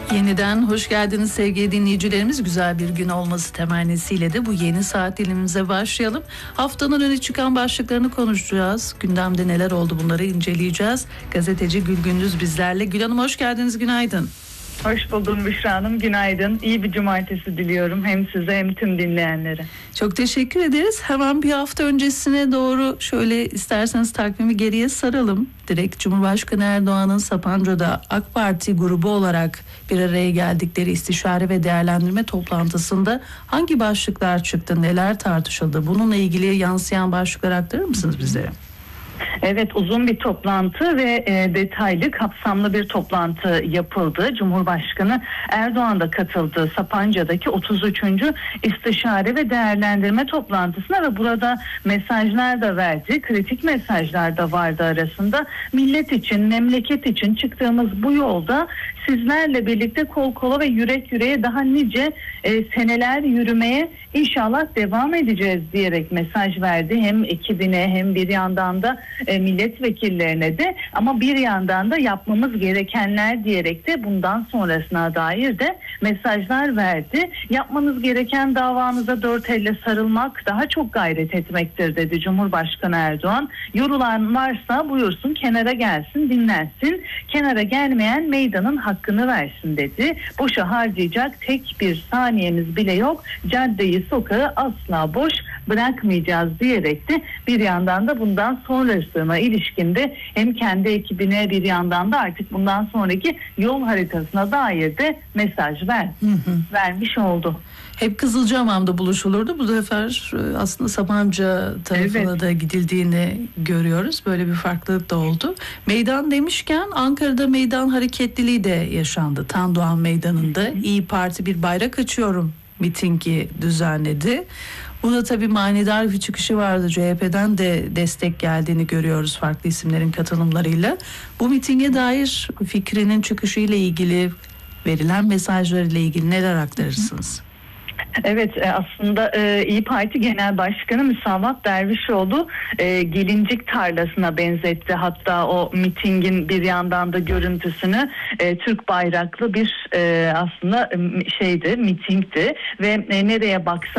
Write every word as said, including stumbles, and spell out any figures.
Yeniden hoş geldiniz sevgili dinleyicilerimiz. Güzel bir gün olması temennisiyle de bu yeni saat dilimimize başlayalım. Haftanın öne çıkan başlıklarını konuşacağız. Gündemde neler oldu bunları inceleyeceğiz. Gazeteci Gül Gündüz bizlerle. Gül Hanım hoş geldiniz, günaydın. Hoş buldum Büşra Hanım, günaydın. İyi bir cumartesi diliyorum hem size hem tüm dinleyenlere. Çok teşekkür ederiz. Hemen bir hafta öncesine doğru şöyle isterseniz takvimi geriye saralım. Direkt Cumhurbaşkanı Erdoğan'ın Sapanca'da AK Parti grubu olarak bir araya geldikleri istişare ve değerlendirme toplantısında hangi başlıklar çıktı, neler tartışıldı? Bununla ilgili yansıyan başlıklar aktarır mısınız bizlere? Evet, uzun bir toplantı ve e, detaylı, kapsamlı bir toplantı yapıldı. Cumhurbaşkanı Erdoğan da katıldı Sapanca'daki otuz üçüncü istişare ve değerlendirme toplantısına ve burada mesajlar da verdi. Kritik mesajlar da vardı arasında. Millet için, memleket için çıktığımız bu yolda sizlerle birlikte kol kola ve yürek yüreğe daha nice e, seneler yürümeye inşallah devam edeceğiz diyerek mesaj verdi. Hem ekibine hem bir yandan da e, milletvekillerine de, ama bir yandan da yapmamız gerekenler diyerek de bundan sonrasına dair de mesajlar verdi. Yapmanız gereken davanıza dört elle sarılmak, daha çok gayret etmektir dedi Cumhurbaşkanı Erdoğan. Yorulan varsa buyursun kenara gelsin, dinlensin. Kenara gelmeyen meydanın hakkını versin dedi. Boşa harcayacak tek bir saniyemiz bile yok. Caddeyi, sokağı asla boş bırakmayacağız diyerek de bir yandan da bundan sonrasına ilişkinde hem kendi ekibine bir yandan da artık bundan sonraki yol haritasına dair de mesaj ver, hı hı. vermiş oldu. Hep Kızılcahamam'da buluşulurdu. Bu sefer aslında Sapanca tarafına evet. da gidildiğini görüyoruz. Böyle bir farklılık da oldu. Meydan demişken Ankara'da meydan hareketliliği de yaşandı. Tandoğan Meydanı'nda İYİ Parti bir bayrak açıyorum mitingi düzenledi. Burada tabii manidar bir çıkışı vardı. C H P'den de destek geldiğini görüyoruz farklı isimlerin katılımlarıyla. Bu mitinge dair fikrinin çıkışıyla ilgili, verilen mesajlarıyla ilgili neler aktarırsınız? Evet, aslında e, İYİ Parti Genel Başkanı Müsavat Dervişoğlu e, gelincik tarlasına benzetti. Hatta o mitingin bir yandan da görüntüsünü e, Türk bayraklı bir e, aslında şeydi, mitingdi ve e, nereye baksan